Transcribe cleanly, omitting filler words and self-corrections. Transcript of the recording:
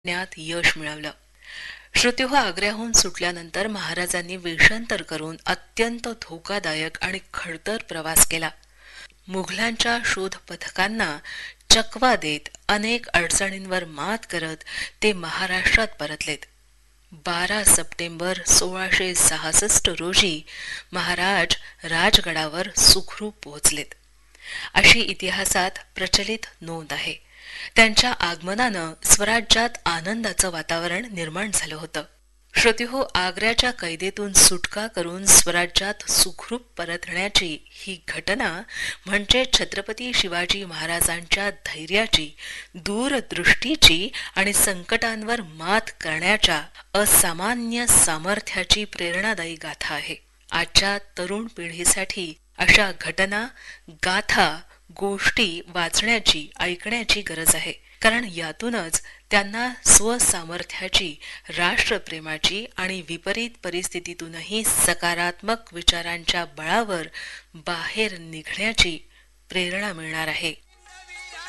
ण्यात यश मिळवलं. श्रुतिहो आग्र्याहून सुटल्यानंतर महाराजांनी वेषांतर करून अत्यंत धोकादायक आणि खडतर प्रवास केला. मुघलांच्या शोध पथकांना चकवा देत अनेक अडचणींवर मात करत ते महाराष्ट्रात परतलेत. 12 सप्टेंबर 1666 रोजी महाराज राजगडावर सुखरूप पोहोचलेत, अशी इतिहासात प्रचलित नोंद आहे. त्यांच्या आगमनानं स्वराज्यात आनंदाचं वातावरण निर्माण झालं होतं. श्रुतिहो आग्र्याच्या कैदेतून सुटका करून स्वराज्यात सुखरूप परतण्याची ही घटना म्हणजे छत्रपती शिवाजी महाराजांच्या धैर्याची, दूरदृष्टीची आणि संकटांवर मात करण्याच्या असामान्य सामर्थ्याची प्रेरणादायी गाथा आहे. आजच्या तरुण पिढीसाठी अशा घटना, गाथा, गोष्टी वाचण्याची, ऐकण्याची गरज आहे. कारण यातूनच त्यांना स्वसामर्थ्याची, राष्ट्रप्रेमाची आणि विपरीत परिस्थितीतूनही सकारात्मक विचारांच्या बळावर बाहेर निघण्याची प्रेरणा मिळणार आहे.